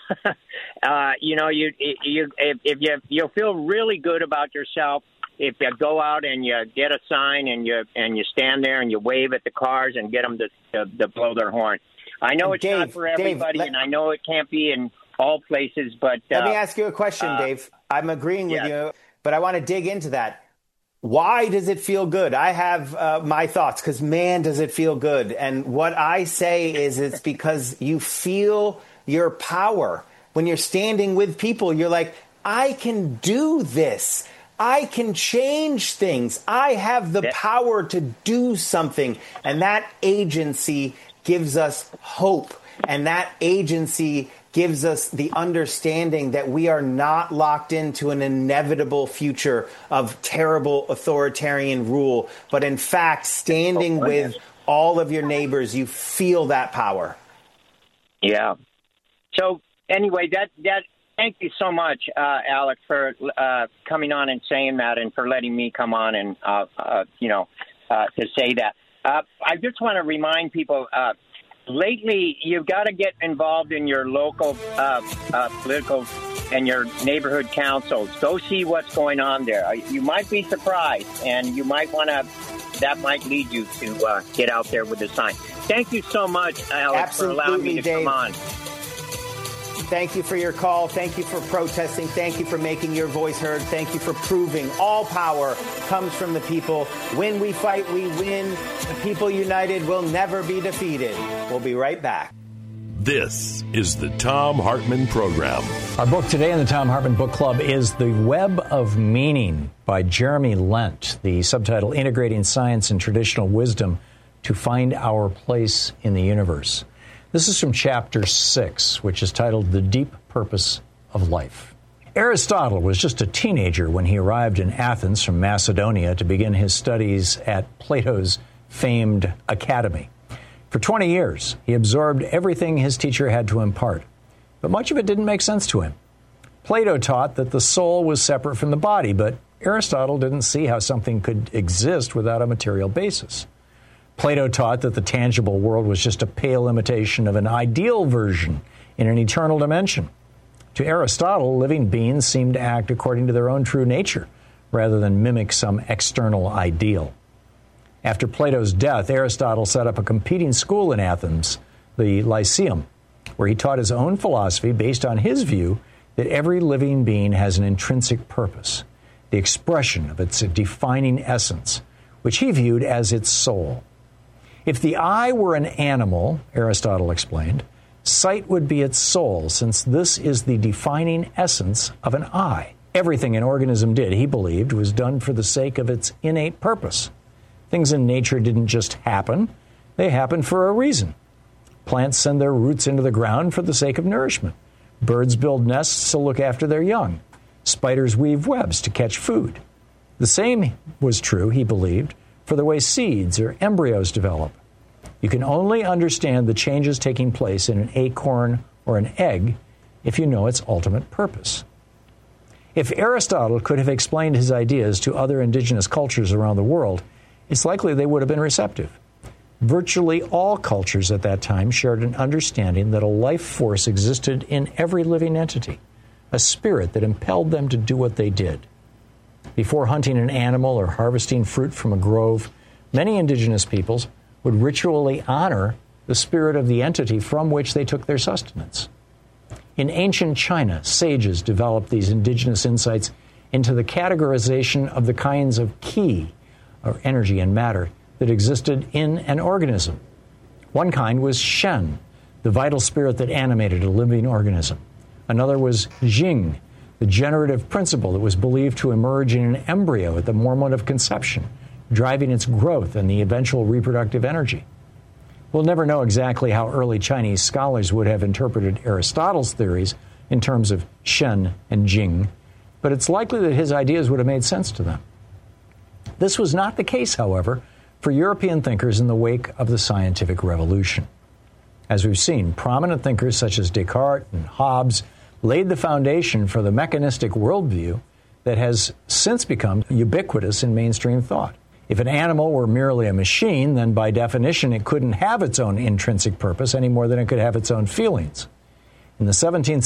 you'll feel really good about yourself if you go out and you get a sign and you stand there and you wave at the cars and get them to blow their horn. I know it's not for everybody, and I know it can't be in all places, but let me ask you a question, Dave. I'm agreeing with you, but I want to dig into that. Why does it feel good? I have my thoughts, because, man, does it feel good. And what I say is it's because you feel your power. When you're standing with people, you're like, I can do this. I can change things. I have the power to do something. And that agency gives us hope. And that agency gives us the understanding that we are not locked into an inevitable future of terrible authoritarian rule, but in fact, standing with all of your neighbors, you feel that power. Yeah. So anyway, that thank you so much, Alex, for coming on and saying that, and for letting me come on and to say that. I just want to remind people. Lately, you've got to get involved in your local political and your neighborhood councils. Go see what's going on there. You might be surprised, and you might want to. That might lead you to get out there with a sign. Thank you so much, Alex, for allowing me to come on. Thank you for your call. Thank you for protesting. Thank you for making your voice heard. Thank you for proving all power comes from the people. When we fight, we win. The people united will never be defeated. We'll be right back. This is the Thom Hartmann Program. Our book today in the Thom Hartmann Book Club is The Web of Meaning by Jeremy Lent. The subtitle, Integrating Science and Traditional Wisdom to Find Our Place in the Universe. This is from Chapter 6, which is titled The Deep Purpose of Life. Aristotle was just a teenager when he arrived in Athens from Macedonia to begin his studies at Plato's famed academy. For 20 years, he absorbed everything his teacher had to impart, but much of it didn't make sense to him. Plato taught that the soul was separate from the body, but Aristotle didn't see how something could exist without a material basis. Plato taught that the tangible world was just a pale imitation of an ideal version in an eternal dimension. To Aristotle, living beings seemed to act according to their own true nature, rather than mimic some external ideal. After Plato's death, Aristotle set up a competing school in Athens, the Lyceum, where he taught his own philosophy based on his view that every living being has an intrinsic purpose, the expression of its defining essence, which he viewed as its soul. If the eye were an animal, Aristotle explained, sight would be its soul, since this is the defining essence of an eye. Everything an organism did, he believed, was done for the sake of its innate purpose. Things in nature didn't just happen, they happened for a reason. Plants send their roots into the ground for the sake of nourishment. Birds build nests to look after their young. Spiders weave webs to catch food. The same was true, he believed, for the way seeds or embryos develop. You can only understand the changes taking place in an acorn or an egg if you know its ultimate purpose. If Aristotle could have explained his ideas to other indigenous cultures around the world, it's likely they would have been receptive. Virtually all cultures at that time shared an understanding that a life force existed in every living entity, a spirit that impelled them to do what they did. Before hunting an animal or harvesting fruit from a grove, many indigenous peoples would ritually honor the spirit of the entity from which they took their sustenance. In ancient China, sages developed these indigenous insights into the categorization of the kinds of qi, or energy and matter, that existed in an organism. One kind was shen, the vital spirit that animated a living organism. Another was jing, the generative principle that was believed to emerge in an embryo at the moment of conception, driving its growth and the eventual reproductive energy. We'll never know exactly how early Chinese scholars would have interpreted Aristotle's theories in terms of shen and jing, but it's likely that his ideas would have made sense to them. This was not the case, however, for European thinkers in the wake of the scientific revolution. As we've seen, prominent thinkers such as Descartes and Hobbes laid the foundation for the mechanistic worldview that has since become ubiquitous in mainstream thought. If an animal were merely a machine, then by definition it couldn't have its own intrinsic purpose any more than it could have its own feelings. In the 17th